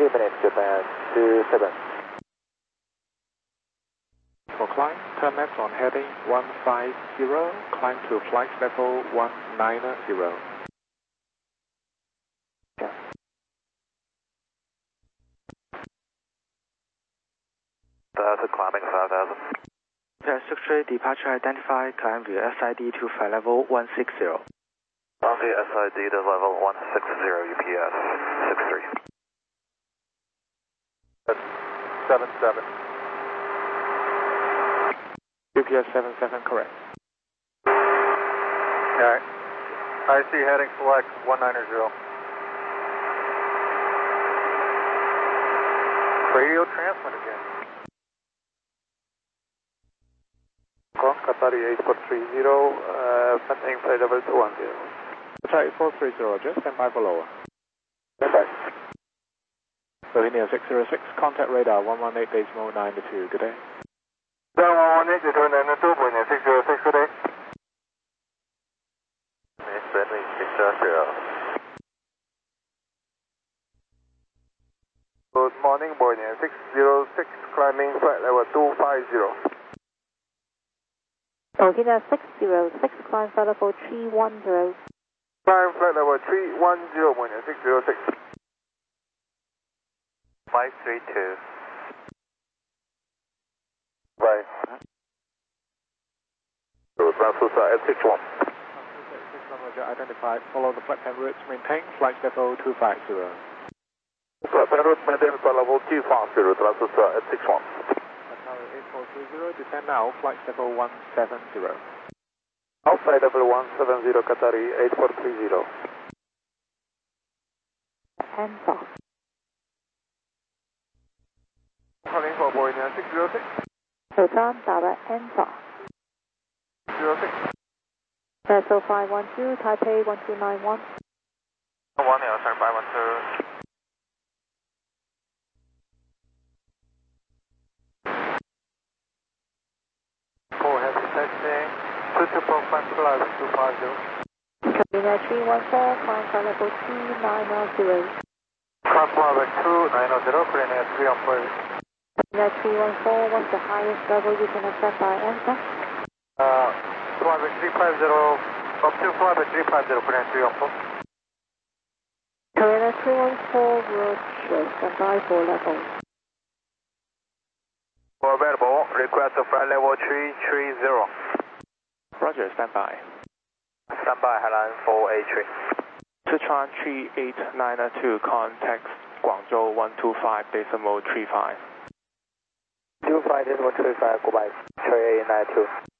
30 minutes, Japan 27. For climb, turn left on heading 150, climb to flight level 190. That's climbing 5000. Secretary, departure identified, climb via SID to flight level 160. On the SID to level 160, UPS 63. 77. UPS 77, correct. Okay. IC heading select 190. Radio transmit again. Qatari 8430, pending flight level 210. Qatari 430, just stand by for lower. Stand by. Slovenia 606, contact radar 118.92, good day. 118.92, Slovenia 606, good day. Friendly 600. Good morning, Borneo 606, climbing flight level 250. Novena 606, climb flight level 310. Climb flight level 310, Borneo 606. 532. Right. Transfer at 61. Identified, follow the flight plan routes, maintain flight level 250. Flight plan route, maintain flight level 250, transfer at 61. Qatari 8430, descend now, flight level 170. Outside level 170, Qatari 8430. Hands off. Calling for Borneo 606. Hotel direct hands off. 06. Vessel 512, Taipei 1291. 1 turn 512. Full heavy taxiing. 22.5 flight 250. Cabina 314, climb flight level 290. Climb flight level 290, clearing at 3 on 4. Cabina 314, what's the highest level you can accept by answer? Flight level 350, up to flight level 350, clearing 3 on 4. Cabina 314, Roger, stand by for level. For available, request a flight level 330. Roger, stand by. Stand by, Highline 483. Sichuan 3892, contact Guangzhou 125.35. 25.35, goodbye, 3892.